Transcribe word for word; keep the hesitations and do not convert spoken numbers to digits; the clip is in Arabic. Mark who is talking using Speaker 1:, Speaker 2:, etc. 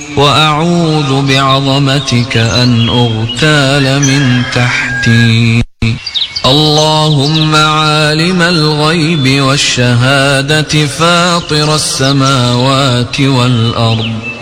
Speaker 1: وأعوذ بعظمتك أن أغتال من تحتي. اللهم عالم الغيب والشهادة فاطر السماوات والأرض